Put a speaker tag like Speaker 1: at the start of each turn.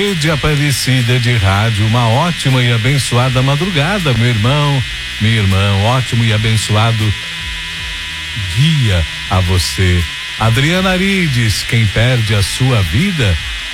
Speaker 1: Rede Aparecida de Rádio, uma ótima e abençoada madrugada, meu irmão, minha irmã, ótimo e abençoado dia a você. Adriana Arides, quem perde a sua vida